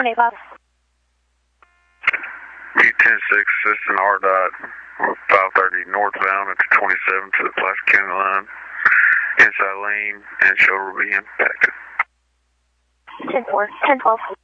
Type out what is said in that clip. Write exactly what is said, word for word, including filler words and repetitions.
twenty five. B ten six, Assistant R dot, five thirty northbound at the twenty-seven to the Pulaski County line. Inside lane and shoulder will be impacted. ten four, ten twelve.